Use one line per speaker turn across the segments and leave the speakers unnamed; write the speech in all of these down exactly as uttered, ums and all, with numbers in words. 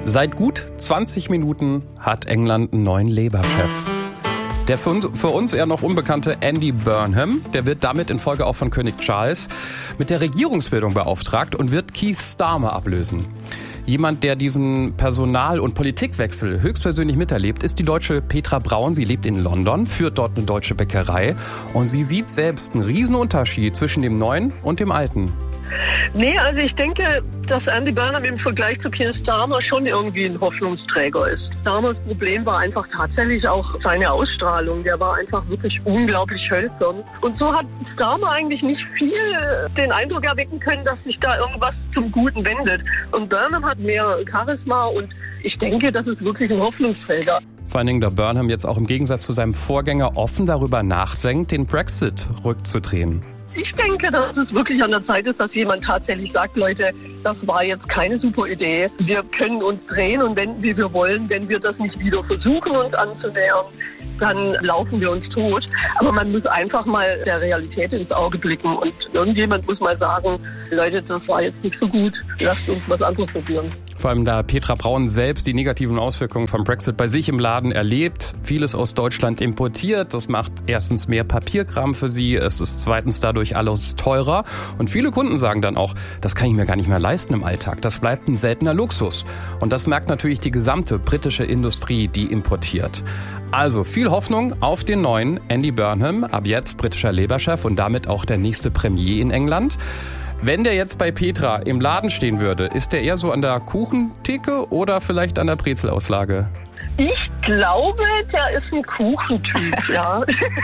Seit gut zwanzig Minuten hat England einen neuen Labour-Chef. Der für uns, für uns eher noch unbekannte Andy Burnham, der wird damit in Folge auch von König Charles mit der Regierungsbildung beauftragt und wird Keith Starmer ablösen. Jemand, der diesen Personal- und Politikwechsel höchstpersönlich miterlebt, ist die Deutsche Petra Braun. Sie lebt in London, führt dort eine deutsche Bäckerei und sie sieht selbst einen riesen Unterschied zwischen dem Neuen und dem Alten.
Nee, also ich denke, dass Andy Burnham im Vergleich zu Keir Starmer schon irgendwie ein Hoffnungsträger ist. Starmers Problem war einfach tatsächlich auch seine Ausstrahlung. Der war einfach wirklich unglaublich hölzern. Und so hat Starmer eigentlich nicht viel den Eindruck erwecken können, dass sich da irgendwas zum Guten wendet. Und Burnham hat mehr Charisma und ich denke, das ist wirklich ein Hoffnungsträger.
Vor allen Dingen, da Burnham jetzt auch im Gegensatz zu seinem Vorgänger offen darüber nachdenkt, den Brexit rückzudrehen.
Ich denke, dass es wirklich an der Zeit ist, dass jemand tatsächlich sagt, Leute, das war jetzt keine super Idee. Wir können uns drehen und wenden, wie wir wollen. Wenn wir das nicht wieder versuchen, uns anzunähern, dann laufen wir uns tot. Aber man muss einfach mal der Realität ins Auge blicken und irgendjemand muss mal sagen, Leute, das war jetzt nicht so gut. Lasst uns was anderes probieren.
Vor allem da Petra Braun selbst die negativen Auswirkungen vom Brexit bei sich im Laden erlebt, vieles aus Deutschland importiert. Das macht erstens mehr Papierkram für sie, es ist zweitens dadurch alles teurer. Und viele Kunden sagen dann auch, das kann ich mir gar nicht mehr leisten im Alltag. Das bleibt ein seltener Luxus. Und das merkt natürlich die gesamte britische Industrie, die importiert. Also viel Hoffnung auf den neuen Andy Burnham, ab jetzt britischer Labour-Chef und damit auch der nächste Premier in England. Wenn der jetzt bei Petra im Laden stehen würde, ist der eher so an der Kuchentheke oder vielleicht an der Brezelauslage?
Ich glaube, der ist ein Kuchentyp, ja.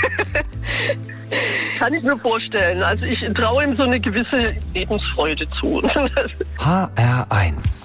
Kann ich mir vorstellen. Also ich traue ihm so eine gewisse Lebensfreude zu.
H R eins